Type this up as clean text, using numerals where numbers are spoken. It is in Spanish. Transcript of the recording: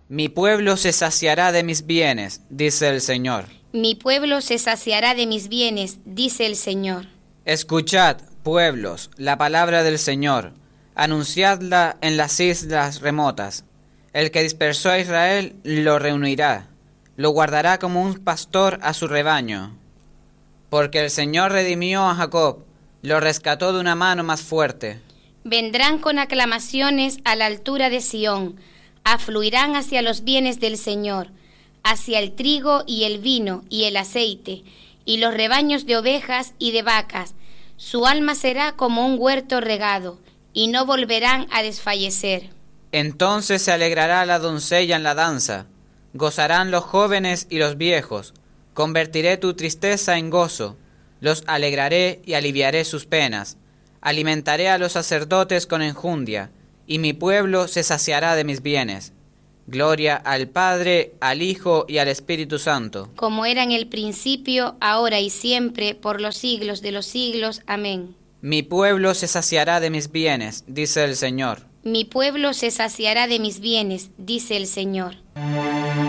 Mi pueblo se saciará de mis bienes, dice el Señor. Mi pueblo se saciará de mis bienes, dice el Señor. Escuchad, pueblos, la palabra del Señor, anunciadla en las islas remotas. El que dispersó a Israel lo reunirá, lo guardará como un pastor a su rebaño. Porque el Señor redimió a Jacob, lo rescató de una mano más fuerte. Vendrán con aclamaciones a la altura de Sión, afluirán hacia los bienes del Señor, hacia el trigo y el vino y el aceite, y los rebaños de ovejas y de vacas. Su alma será como un huerto regado, y no volverán a desfallecer. Entonces se alegrará la doncella en la danza, gozarán los jóvenes y los viejos. Convertiré tu tristeza en gozo, los alegraré y aliviaré sus penas. Alimentaré a los sacerdotes con enjundia, y mi pueblo se saciará de mis bienes. Gloria al Padre, al Hijo y al Espíritu Santo. Como era en el principio, ahora y siempre, por los siglos de los siglos. Amén. Mi pueblo se saciará de mis bienes, dice el Señor. Mi pueblo se saciará de mis bienes, dice el Señor.